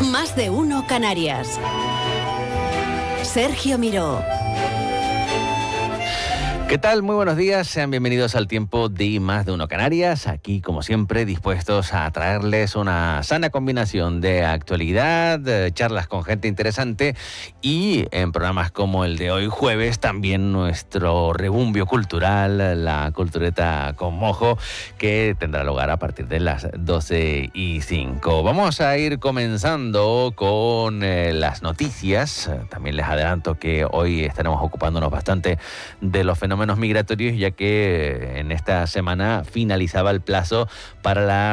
Más de uno Canarias. Sergio Miró. ¿Qué tal? Muy buenos días, sean bienvenidos al tiempo de Más de Uno Canarias, aquí como siempre dispuestos a traerles una sana combinación de actualidad, charlas con gente interesante y en programas como el de hoy jueves también nuestro rebumbio cultural, la cultureta con mojo, que tendrá lugar a partir de las 12:05. Vamos a ir comenzando con las noticias. También les adelanto que hoy estaremos ocupándonos bastante de los fenómenos migratorios, ya que en esta semana finalizaba el plazo para la